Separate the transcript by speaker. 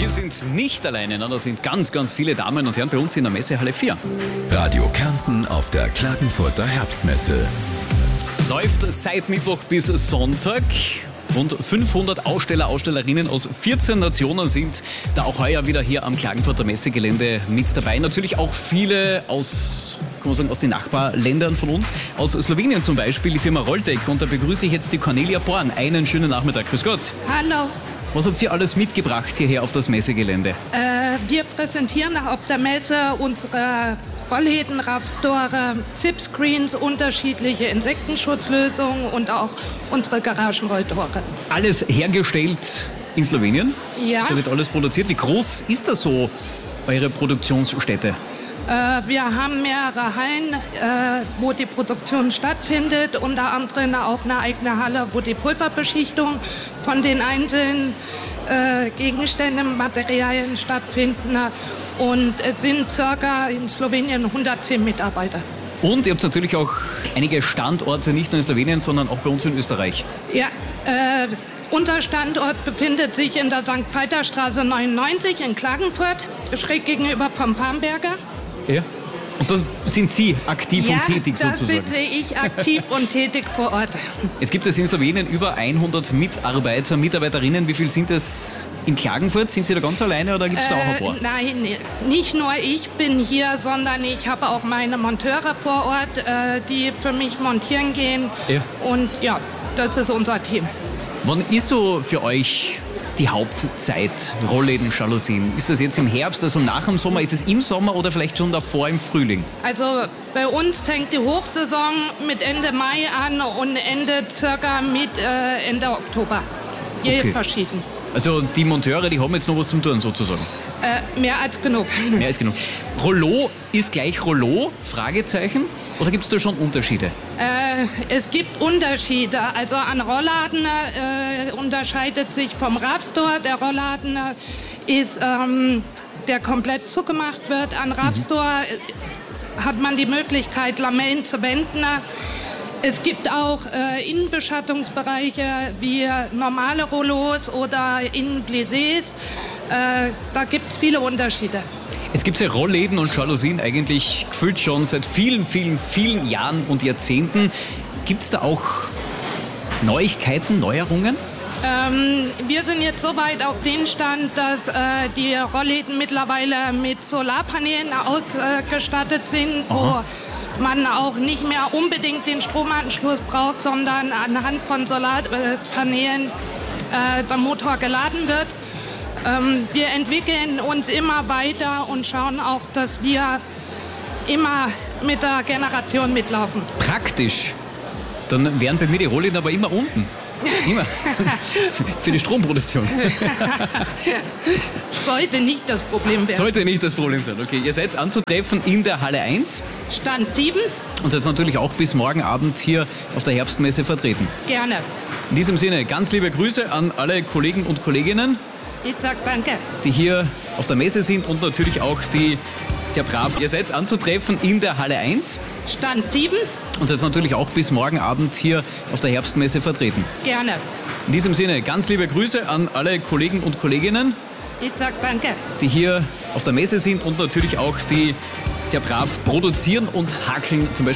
Speaker 1: Wir sind nicht alleine, da sind ganz, ganz viele Damen und Herren bei uns in der Messehalle 4.
Speaker 2: Radio Kärnten auf der Klagenfurter Herbstmesse.
Speaker 1: Läuft seit Mittwoch bis Sonntag. Rund 500 Aussteller, Ausstellerinnen aus 14 Nationen sind da auch heuer wieder hier am Klagenfurter Messegelände mit dabei. Natürlich auch viele aus den Nachbarländern von uns. Aus Slowenien zum Beispiel, die Firma Roltec. Und da begrüße ich jetzt die Cornelia Born. Einen schönen Nachmittag. Grüß Gott.
Speaker 3: Hallo.
Speaker 1: Was habt ihr alles mitgebracht hierher auf das Messegelände?
Speaker 3: Wir präsentieren auf der Messe unsere Rollläden, Raffstore, Zip-Screens, unterschiedliche Insektenschutzlösungen und auch unsere Garagenrolltore.
Speaker 1: Alles hergestellt in Slowenien?
Speaker 3: Ja.
Speaker 1: Da wird alles produziert. Wie groß ist das so, eure Produktionsstätte?
Speaker 3: Wir haben mehrere Hallen, wo die Produktion stattfindet, unter anderem auch eine eigene Halle, wo die Pulverbeschichtung von den einzelnen Gegenständen, Materialien stattfinden. Und es sind circa in Slowenien 110 Mitarbeiter.
Speaker 1: Und ihr habt natürlich auch einige Standorte, nicht nur in Slowenien, sondern auch bei uns in Österreich.
Speaker 3: Ja, unser Standort befindet sich in der St. Peiterstraße 99 in Klagenfurt, schräg gegenüber vom Farnberger.
Speaker 1: Ja. Und da sind Sie aktiv und tätig sozusagen?
Speaker 3: Ja, da sitze ich aktiv und tätig vor Ort.
Speaker 1: Jetzt gibt es in Slowenien über 100 Mitarbeiter, Mitarbeiterinnen. Wie viel sind es in Klagenfurt? Sind Sie da ganz alleine oder gibt es da auch ein paar?
Speaker 3: Nein, nicht nur ich bin hier, sondern ich habe auch meine Monteure vor Ort, die für mich montieren gehen.
Speaker 1: Ja.
Speaker 3: Und ja, das ist unser Team.
Speaker 1: Wann ist so für euch die Hauptzeit, Rollläden, Jalousien? Ist das jetzt im Herbst, also nach dem Sommer? Ist es im Sommer oder vielleicht schon davor im Frühling?
Speaker 3: Also bei uns fängt die Hochsaison mit Ende Mai an und endet circa mit Ende Oktober. Je
Speaker 1: Okay.
Speaker 3: verschieden.
Speaker 1: Also die Monteure, die haben jetzt noch was zum Tun sozusagen?
Speaker 3: Mehr als genug.
Speaker 1: Mehr als genug. Rollo ist gleich Rollo? Fragezeichen? Oder gibt es da schon Unterschiede?
Speaker 3: Es gibt Unterschiede. Also ein Rollladen unterscheidet sich vom Raffstore. Der Rollladen ist, der komplett zugemacht wird. An Raffstore hat man die Möglichkeit, Lamellen zu wenden. Es gibt auch Innenbeschattungsbereiche wie normale Rollos oder Innenplissés. Da gibt es viele Unterschiede.
Speaker 1: Es gibt ja Rollläden und Jalousien eigentlich gefühlt schon seit vielen, vielen, vielen Jahren und Jahrzehnten. Gibt es da auch Neuigkeiten, Neuerungen?
Speaker 3: Wir sind jetzt so weit auf den Stand, dass die Rollläden mittlerweile mit Solarpanelen ausgestattet sind, wo man auch nicht mehr unbedingt den Stromanschluss braucht, sondern anhand von Solarpanelen der Motor geladen wird. Wir entwickeln uns immer weiter und schauen auch, dass wir immer mit der Generation mitlaufen.
Speaker 1: Praktisch. Dann wären bei mir die Rollläden aber immer unten. Immer. Für die Stromproduktion.
Speaker 3: Sollte nicht das Problem werden.
Speaker 1: Sollte nicht das Problem sein. Okay, ihr seid anzutreffen in der Halle 1
Speaker 3: Stand 7,
Speaker 1: und seid natürlich auch bis morgen Abend hier auf der Herbstmesse vertreten.
Speaker 3: gerne.
Speaker 1: In diesem Sinne, ganz liebe Grüße an alle Kollegen und Kolleginnen,
Speaker 3: Ich sag danke.
Speaker 1: die hier auf der Messe sind und natürlich auch die sehr brav. Ihr seid anzutreffen in der Halle 1
Speaker 3: Stand 7,
Speaker 1: und seid natürlich auch bis morgen Abend hier auf der Herbstmesse vertreten.
Speaker 3: gerne.
Speaker 1: In diesem Sinne, ganz liebe Grüße an alle Kollegen und Kolleginnen,
Speaker 3: Ich sag danke.
Speaker 1: die hier auf der Messe sind und natürlich auch die sehr brav produzieren und hakeln, zum Beispiel